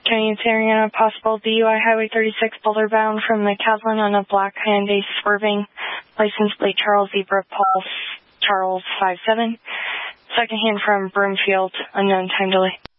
County Interior on a possible DUI Highway 36 Boulder bound from McCaslin on a black Hyundai swerving. License plate Charles Zebra Paul Charles 57. Second hand from Broomfield. Unknown time delay.